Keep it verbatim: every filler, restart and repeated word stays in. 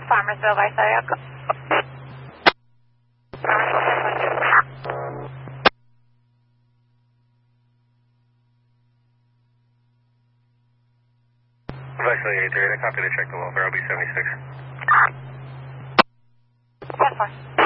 Farmersville, Visalia. Visalia eight three, I copy to check the welfare. I'll be seventy-six. That's fine.